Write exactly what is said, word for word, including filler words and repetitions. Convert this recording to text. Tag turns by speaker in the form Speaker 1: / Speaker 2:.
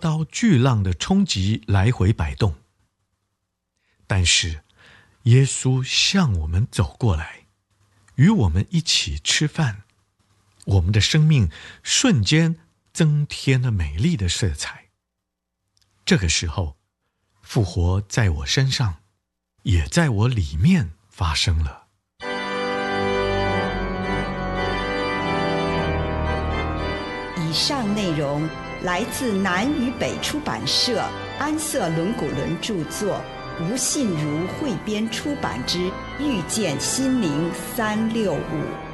Speaker 1: 刀巨浪的冲击来回摆动。但是耶稣向我们走过来，与我们一起吃饭，我们的生命瞬间增添了美丽的色彩。这个时候，复活在我身上，也在我里面发生了。
Speaker 2: 以上内容来自南与北出版社安瑟伦古伦著作，吴信如汇编出版之《遇见心灵三六五》。